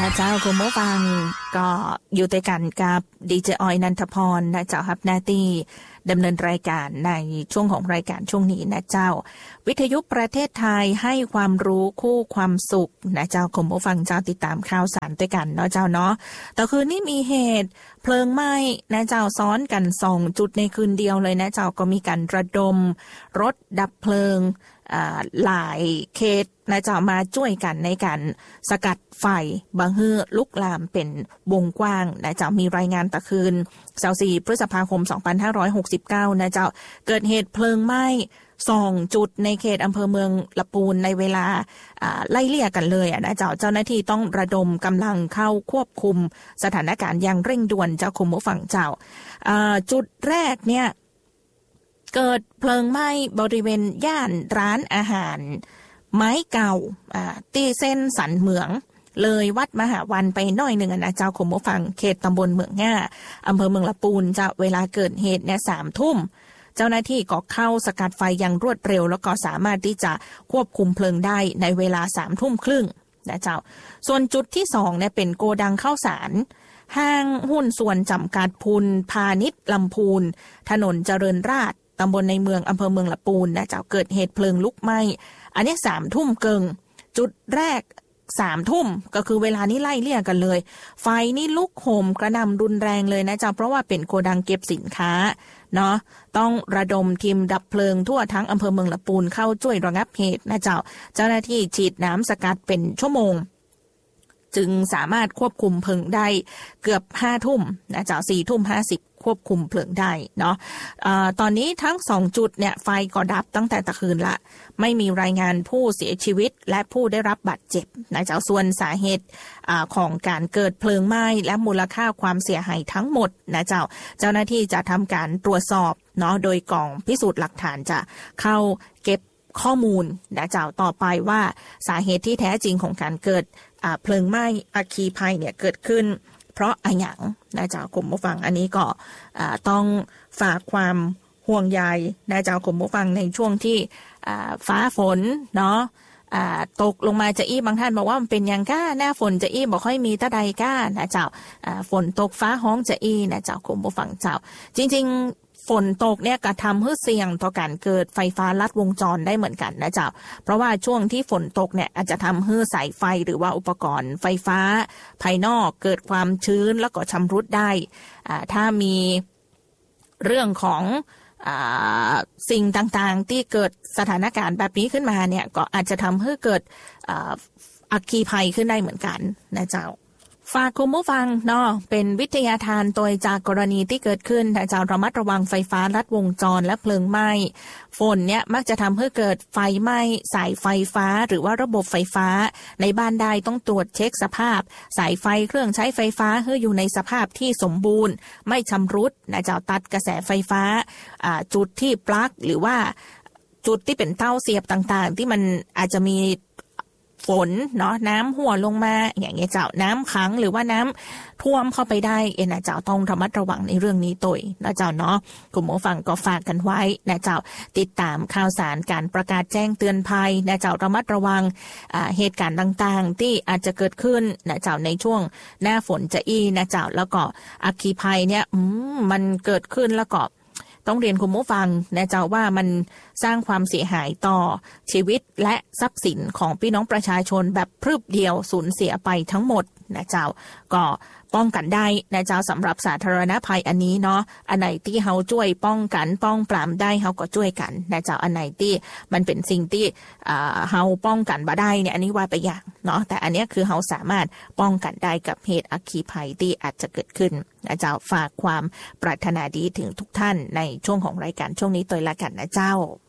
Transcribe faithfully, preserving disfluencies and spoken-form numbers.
เจ้าคุณผู้ฟังก็อยู่ด้วยกันกับดีเจออยนันทพรนะเจ้าฮับหน้าที่ดำเนินรายการในช่วงของรายการช่วงนี้นะเจ้าวิทยุประเทศไทยให้ความรู้คู่ความสุขนะเจ้าคุณผู้ฟังเจ้าติดตามข่าวสารด้วยกันเนาะเจ้าเนาะแต่คืนนี้มีเหตุเพลิงไหม้นะเจ้าซ้อนกันสองจุดในคืนเดียวเลยนะเจ้าก็มีการระดมรถดับเพลิงหลายเขตนะเจ้ามาช่วยกันในการสกัดไฟบังเฮือลุกลามเป็นวงกว้างนะเจ้ามีรายงานตะคืนยี่สิบสี่พฤษภาคมสองพันห้าร้อยหกสิบเก้านะเจ้าเกิดเหตุเพลิงไหม้สองจุดในเขตอำเภอเมืองละปูนในเวลาไล่เลี่ยกันเลยนะเจ้าเจ้าหน้าที่ต้องระดมกำลังเข้าควบคุมสถานการณ์อย่างเร่งด่วนเจ้าคุมผู้ฟังเจ้าจุดแรกเนี่ยเกิดเพลิงไหม้บริเวณย่านร้านอาหารไม้เก่าตีเส้นสันเหมืองเลยวัดมหาวันไปหน่อยหนึ่งนะเจ้าคุมผู้ฟังเขตตำบลเมืองง่าอำเภอเมืองละปูนเจ้าเวลาเกิดเหตุเนี่ยสามทุ่มเจ้าหน้าที่ก็เข้าสกัดไฟอย่างรวดเร็วแล้วก็สามารถที่จะควบคุมเพลิงได้ในเวลาสามทุ่มครึ่งนะเจ้าส่วนจุดที่สองเนี่ยเป็นโกดังข้าวสารห้างหุ้นส่วนจำกัดพูนพาณิชย์ลำพูนถนนเจริญราษฎร์ตำบลในเมืองอำเภอเมืองละปูนนะเจ้าเกิดเหตุเพลิงลุกไหม้อันนี้สามทุ่มเกิงจุดแรกสามทุ่มก็คือเวลานี้ไล่เลี่ยกันเลยไฟนี่ลุกโหมกระหน่ำรุนแรงเลยนะเจ้าเพราะว่าเป็นโกดังเก็บสินค้าเนาะต้องระดมทีมดับเพลิงทั่วทั้งอำเภอเมืองละปูนเข้าช่วยระงับเหตุนะเจ้าเจ้าหน้าที่ฉีดน้ำสกัดเป็นชั่วโมงจึงสามารถควบคุมเพลิงได้เกือบห้าทุ่มนะเจ้าสี่ทุ่มห้าสิบควบคุมเพลิงได้เนาะตอนนี้ทั้งสองจุดเนี่ยไฟก็ดับตั้งแต่ตะคืนละไม่มีรายงานผู้เสียชีวิตและผู้ได้รับบาดเจ็บนะเจ้าส่วนสาเหตุของการเกิดเพลิงไหม้และมูลค่าความเสียหายทั้งหมดนะเจ้าเจ้าหน้าที่จะทำการตรวจสอบเนาะโดยกองพิสูจน์หลักฐานจะเข้าเก็บข้อมูลนะเจ้าต่อไปว่าสาเหตุที่แท้จริงของการเกิดเพลิงไหม้อัคคีภัยเนี่ยเกิดขึ้นเพราะอะไรอย่างนะเจ้ากลุ่มผู้ฟังอันนี้ก็ต้องฝากความห่วงใยนะเจ้ากลุ่มผู้ฟังในช่วงที่ฟ้าฝนเนาะตกลงมาจะอี้บางท่านบอกว่ามันเป็นอย่างก้าหน้าฝนจะอี้บอกค่อยมีตะใดก้านะเจ้าฝนตกฟ้าห้องจะอี้นะเจ้ากลุ่มผู้ฟังเจ้าจริงๆฝนตกเนี่ยกระทำให้เสี่ยงต่อการเกิดไฟฟ้าลัดวงจรได้เหมือนกันนะเจ้าเพราะว่าช่วงที่ฝนตกเนี่ยอาจจะทำให้สายไฟหรือว่าอุปกรณ์ไฟฟ้าภายนอกเกิดความชื้นแล้วก็ชำรุดได้ถ้ามีเรื่องของสิ่งต่างๆที่เกิดสถานการณ์แบบนี้ขึ้นมาเนี่ยก็อาจจะทำให้เกิดอัคคีภัยขึ้นได้เหมือนกันนะเจ้าฝากคุณผู้ฟังเนาะเป็นวิทยาทานโดยจากกรณีที่เกิดขึ้นนะเจ้าระมัดระวังไฟฟ้าลัดวงจรและเพลิงไหม้ฝนเนี่ยมักจะทำให้เกิดไฟไหม้สายไฟฟ้าหรือว่าระบบไฟฟ้าในบ้านใดต้องตรวจเช็คสภาพสายไฟเครื่องใช้ไฟฟ้าให้อยู่ในสภาพที่สมบูรณ์ไม่ชำรุดนะเจ้าตัดกระแสไฟฟ้าจุดที่ปลั๊กหรือว่าจุดที่เป็นเต้าเสียบต่างๆที่มันอาจจะมีฝนเนาะน้ำหัวลงมาอย่างเงี้ยเจ้าน้ำขังหรือว่าน้ำท่วมเข้าไปได้เอ็นะเจ้าต้องระมัดระวังในเรื่องนี้ตัวนะเจ้าเนาะกลุ่มผู้ฟังก็ฝากกันไว้นะเจ้าติดตามข่าวสารการประกาศแจ้งเตือนภัยนะเจ้าระมัดระวังเหตุการณ์ต่างๆที่อาจจะเกิดขึ้นนะเจ้าในช่วงหน้าฝนจะอี้นะเจ้าแล้วก็อัคคีภัยเนี่ยมันเกิดขึ้นแล้วก็ต้องเรียนคุณผู้ฟังนะเจ้าว่ามันสร้างความเสียหายต่อชีวิตและทรัพย์สินของพี่น้องประชาชนแบบพรึบเดียวสูญเสียไปทั้งหมดนะเจ้าก็ป้องกันได้นะเจ้าสำหรับสาธารณภัยอันนี้เนาะอันไหนที่เฮาช่วยป้องกันป้องปรามได้เฮาก็ช่วยกันนะเจ้าอันไหนที่มันเป็นสิ่งที่เฮาป้องกันบ่ได้เนี่ยอันนี้ว่าไปอย่างเนาะแต่อันนี้คือเฮาสามารถป้องกันได้กับเหตุอัคคีภัยที่อาจจะเกิดขึ้นนะเจ้าฝากความปรารถนาดีถึงทุกท่านในช่วงของรายการช่วงนี้ตัวละกันนะเจ้า